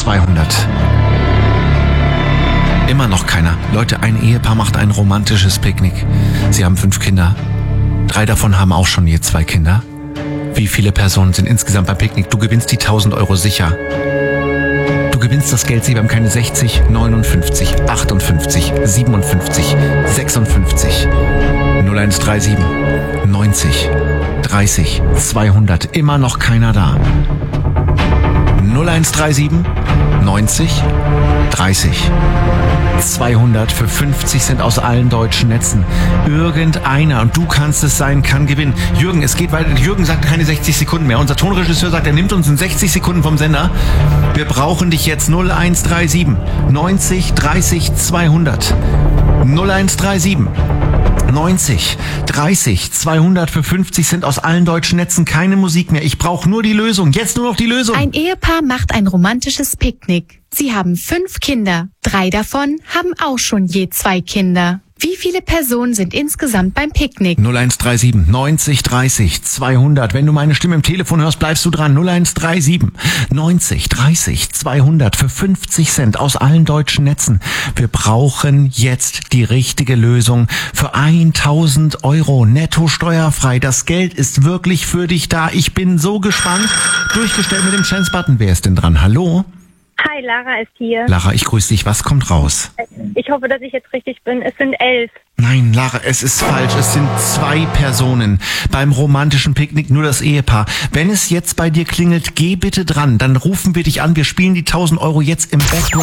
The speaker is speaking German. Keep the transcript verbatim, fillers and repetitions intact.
zweihundert. Immer noch keiner. Leute, ein Ehepaar macht ein romantisches Picknick. Sie haben fünf Kinder. Drei davon haben auch schon je zwei Kinder. Wie viele Personen sind insgesamt beim Picknick? Du gewinnst die tausend Euro sicher. Du gewinnst das Geld, Sie haben keine sechzig, neunundfünfzig, achtundfünfzig, siebenundfünfzig, sechsundfünfzig, null eins drei sieben, neunzig, dreißig, zweihundert. Immer noch keiner da. null eins drei sieben, neunzig, dreißig, zweihundert für fünfzig Cent aus allen deutschen Netzen. Irgendeiner, und du kannst es sein, kann gewinnen. Jürgen, es geht weiter. Jürgen sagt keine sechzig Sekunden mehr. Unser Tonregisseur sagt, er nimmt uns in sechzig Sekunden vom Sender. Wir brauchen dich jetzt. null eins drei sieben, neunzig, dreißig, zweihundert. null eins drei sieben, neunzig, dreißig, zweihundert für fünfzig Cent aus allen deutschen Netzen. Keine Musik mehr. Ich brauche nur die Lösung. Jetzt nur noch die Lösung. Ein Ehepaar macht ein romantisches Picknick. Sie haben fünf Kinder. Drei davon haben auch schon je zwei Kinder. Wie viele Personen sind insgesamt beim Picknick? null eins drei sieben, neunzig, dreißig, zweihundert. Wenn du meine Stimme im Telefon hörst, bleibst du dran. null eins drei sieben, neunzig, dreißig, zweihundert für fünfzig Cent aus allen deutschen Netzen. Wir brauchen jetzt die richtige Lösung für tausend Euro netto steuerfrei. Das Geld ist wirklich für dich da. Ich bin so gespannt. Durchgestellt mit dem Chance-Button. Wer ist denn dran? Hallo? Hi, Lara ist hier. Lara, ich grüße dich. Was kommt raus? Ich hoffe, dass ich jetzt richtig bin. Es sind elf. Nein, Lara, es ist falsch. Es sind zwei Personen beim romantischen Picknick, nur das Ehepaar. Wenn es jetzt bei dir klingelt, geh bitte dran. Dann rufen wir dich an. Wir spielen die tausend Euro jetzt im Backroom.